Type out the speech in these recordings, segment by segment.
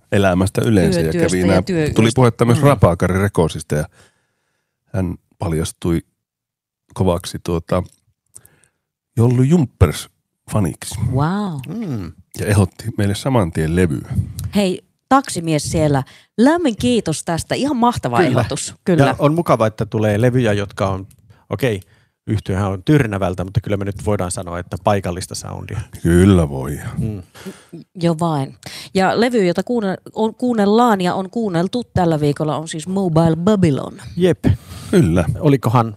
elämästä yleensä. Ja kävi tuli puhetta myös Rapaakari Rekosista ja hän paljastui kovaksi Jollu Jumppers faniksi. Wow. Ja ehdotti meille saman tien levyä. Hei, taksimies siellä. Lämmin kiitos tästä. Ihan mahtava ehdotus. Kyllä. Ja on mukava, että tulee levyjä, jotka on, yhtyehän on Tyrnävältä, mutta kyllä me nyt voidaan sanoa, että paikallista soundia. Kyllä voi. Jo vain. Ja levy, jota kuunnellaan ja on kuunneltu tällä viikolla, on siis Mobile Babylon. Jep. Kyllä. Olikohan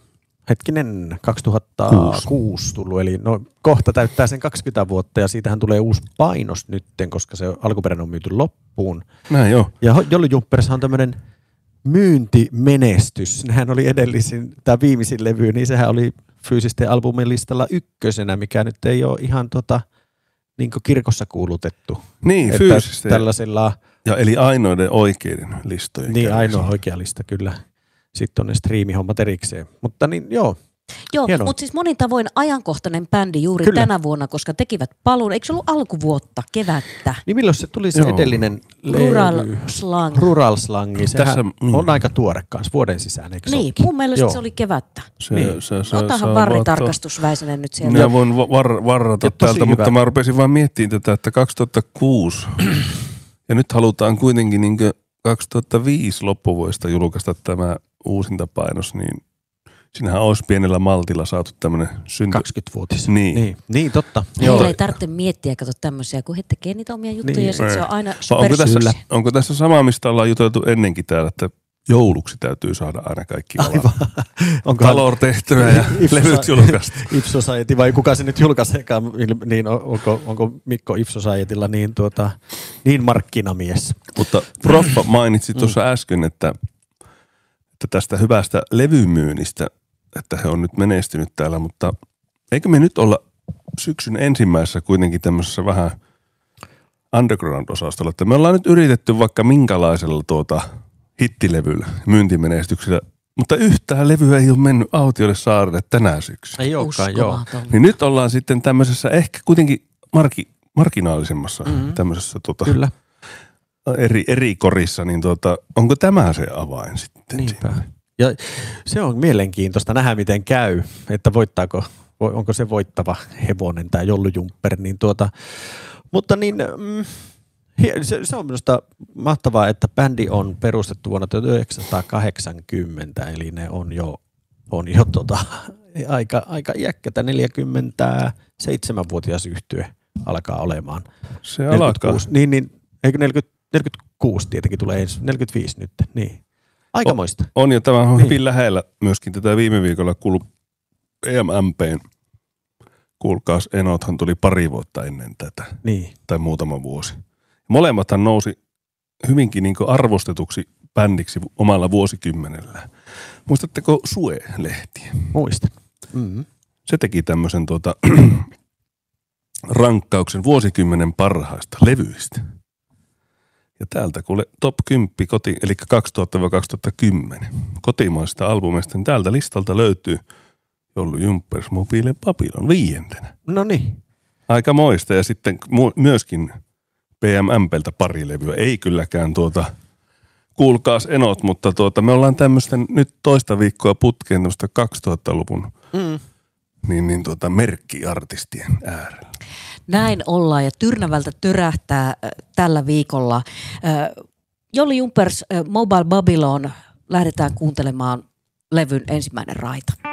2006 tullut, eli kohta täyttää sen 20 vuotta ja siitähän tulee uusi painos nytten, koska se alkuperäinen on myyty loppuun. Näin jo. Ja Jolly Jumpers on tämmöinen myyntimenestys. Nehän oli tämä viimeisin levy, niin sehän oli fyysisten albumin listalla ykkösenä, mikä nyt ei ole ihan niin kuin kirkossa kuulutettu. Niin, fyysisesti. Tällaisella... Ja eli ainoiden oikeiden listojen. Niin, ainoa oikea lista, kyllä. Sitten on ne striimihommat erikseen. Mutta niin, joo. Joo, mutta siis monin tavoin ajankohtainen bändi juuri tänä vuonna, koska tekivät paluun. Eikö se ollut alkuvuotta, kevättä? Niin milloin se tuli se edellinen Rural Slang. Sehän on aika tuore kanssa, vuoden sisään, eikö se niin, mun mielestä se oli kevättä. Otahan Varri Tarkastusväiseneen nyt sieltä. Minä voin varrata täältä, mutta mä rupesin vaan miettimään tätä, että 2006 ja nyt halutaan kuitenkin niin 2005 loppuvuodesta julkaista tämä uusintapainos, niin siinähän olisi pienellä maltilla saatu tämmöinen 20-vuotis. Niin, totta. Meillä ei tarvitse miettiä, kato tämmöisiä, kun he tekee niitä omia juttuja ja sitten se on aina onko tässä sama, mistä ollaan juteltu ennenkin täällä, että jouluksi täytyy saada aina kaikki talor tehtyä ja levyt julkaista. Ipsosajeti vai kuka se nyt julkaiseekaan, niin onko Mikko Ipsosajatilla niin markkinamies? Mutta Proffa mainitsi tuossa äsken, että tästä hyvästä levymyynnistä, että he on nyt menestynyt täällä, mutta eikö me nyt olla syksyn ensimmäisessä kuitenkin tämmöisessä vähän underground-osastolla, että me ollaan nyt yritetty vaikka minkälaisella hittilevyllä, myyntimenestyksellä, mutta yhtään levyä ei ole mennyt autiolle saarelle tänä syksynä. Ei olekaan, joo. Niin nyt ollaan sitten tämmöisessä ehkä kuitenkin marginaalisemmassa tämmöisessä Kyllä. eri korissa, niin onko tämä se avain sitten? Niinpä. Ja se on mielenkiintoista nähdä, miten käy, että onko se voittava hevonen tai jollujumper, niin mutta niin se on minusta mahtavaa, että bändi on perustettu vuonna 1980, eli ne on jo aika iäkkätä, 47-vuotias yhtye alkaa olemaan. Se alkaa. Niin, eikö 46 tietenkin tulee ensi, 45 nyt, niin. Aikamoista. On ja tämä on hyvin lähellä myöskin tätä viime viikolla kuullut EMMP:n. Kuulkaas, Enothan tuli pari vuotta ennen tätä. Niin. Tai muutama vuosi. Molemmathan nousi hyvinkin niin kuin arvostetuksi bändiksi omalla vuosikymmenellä. Muistatteko Sue-lehtiä? Muistan. Mm-hmm. Se teki tämmöisen rankkauksen vuosikymmenen parhaista levyistä. Ja täältä kuule top 10 eli 2000-2010 kotimaisista albumeista, niin täältä listalta löytyy Jollu Jumpers Mobile Babylon 5. No niin. Aika moista ja sitten myöskin PMMPltä pari levyä. Ei kylläkään kuulkaas Enot, mutta me ollaan tämmöisten nyt toista viikkoa putkeen tämmöistä 2000-luvun merkkiartistien äärellä. Näin ollaan ja Tyrnävältä törähtää tällä viikolla. Jolly Jumpers Mobile Babylon lähdetään kuuntelemaan levyn ensimmäinen raita.